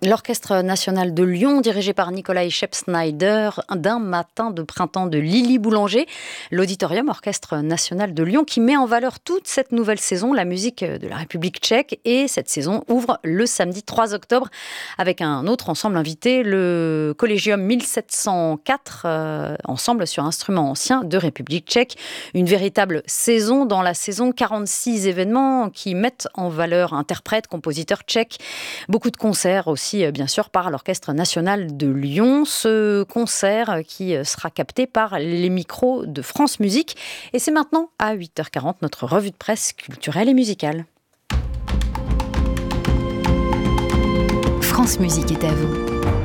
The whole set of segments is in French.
L'Orchestre national de Lyon, dirigé par Nikolai Schepp-Snyder, d'un matin de printemps de Lily Boulanger. L'Auditorium Orchestre national de Lyon qui met en valeur toute cette nouvelle saison, la musique de la République tchèque. Et cette saison ouvre le samedi 3 octobre avec un autre ensemble invité, le Collegium 1704, ensemble sur instruments anciens de République tchèque. Une véritable saison dans la saison, 46 événements qui mettent en valeur interprètes, compositeurs tchèques. Beaucoup de concerts aussi, bien sûr, par l'Orchestre national de Lyon. Ce concert qui sera capté par les micros de France Musique. Et c'est maintenant, à 8h40, notre revue de presse culturelle et musicale. France Musique est à vous.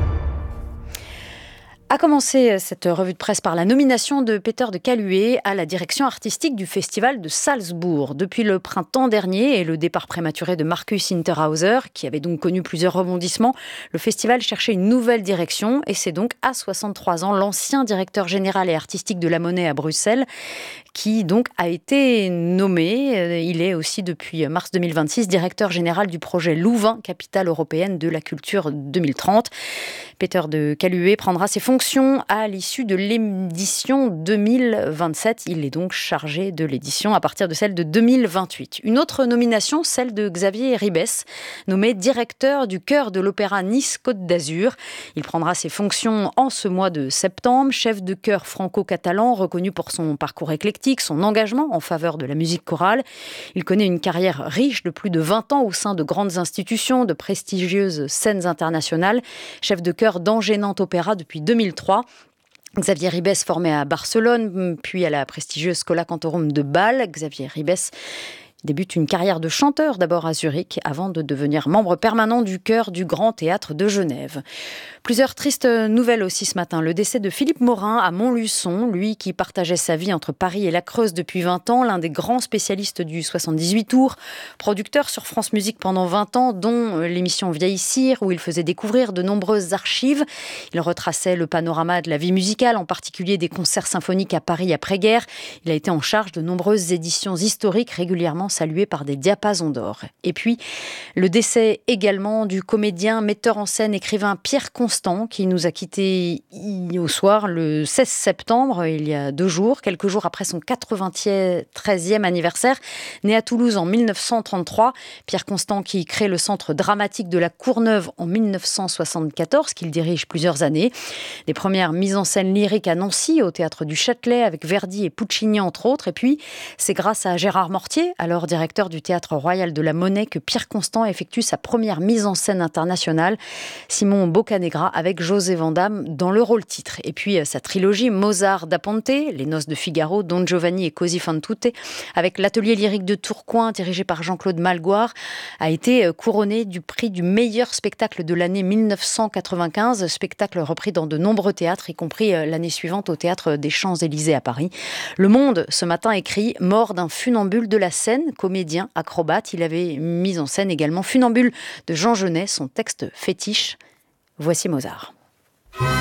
A commencé cette revue de presse par la nomination de Peter de Caluet à la direction artistique du Festival de Salzbourg. Depuis le printemps dernier et le départ prématuré de Markus Hinterhauser, qui avait donc connu plusieurs rebondissements, le festival cherchait une nouvelle direction et c'est donc à 63 ans l'ancien directeur général et artistique de la Monnaie à Bruxelles qui donc a été nommé. Il est aussi depuis mars 2026 directeur général du projet Louvain, capitale européenne de la culture 2030. Peter de Caluet prendra ses fonctions à l'issue de l'édition 2027. Il est donc chargé de l'édition à partir de celle de 2028. Une autre nomination, celle de Xavier Ribes, nommé directeur du chœur de l'Opéra Nice-Côte d'Azur. Il prendra ses fonctions en ce mois de septembre. Chef de chœur franco-catalan, reconnu pour son parcours éclectique, son engagement en faveur de la musique chorale. Il connaît une carrière riche de plus de 20 ans au sein de grandes institutions, de prestigieuses scènes internationales. Chef de chœur d'Angers Nantes Opéra depuis 2003. Xavier Ribes formé à Barcelone, puis à la prestigieuse Schola Cantorum de Bâle. Xavier Ribes débute une carrière de chanteur d'abord à Zurich avant de devenir membre permanent du chœur du Grand Théâtre de Genève. Plusieurs tristes nouvelles aussi ce matin. Le décès de Philippe Morin à Montluçon, lui qui partageait sa vie entre Paris et la Creuse depuis 20 ans, l'un des grands spécialistes du 78 tours, producteur sur France Musique pendant 20 ans, dont l'émission Vieillissir, où il faisait découvrir de nombreuses archives. Il retraçait le panorama de la vie musicale, en particulier des concerts symphoniques à Paris après-guerre. Il a été en charge de nombreuses éditions historiques régulièrement saluées par des diapasons d'or. Et puis, le décès également du comédien, metteur en scène, écrivain Pierre Constant, qui nous a quittés au soir le 16 septembre, il y a 2 jours, quelques jours après son 93e anniversaire. Né à Toulouse en 1933, Pierre Constant qui crée le Centre dramatique de la Courneuve en 1974, qu'il dirige plusieurs années. Les premières mises en scène lyriques à Nancy, au Théâtre du Châtelet, avec Verdi et Puccini entre autres. Et puis, c'est grâce à Gérard Mortier, alors directeur du Théâtre Royal de la Monnaie, que Pierre Constant effectue sa première mise en scène internationale. Simon Boccanegra avec José Vandamme dans le rôle titre. Et puis sa trilogie Mozart da Ponte, Les Noces de Figaro, Don Giovanni et Così fan tutte, avec l'atelier lyrique de Tourcoing dirigé par Jean-Claude Malgoire, a été couronné du prix du meilleur spectacle de l'année 1995, spectacle repris dans de nombreux théâtres, y compris l'année suivante au Théâtre des Champs-Élysées à Paris. Le Monde, ce matin, écrit « Mort d'un funambule de la scène », comédien, acrobate. Il avait mis en scène également Funambule de Jean Genet, son texte fétiche. Voici Mozart.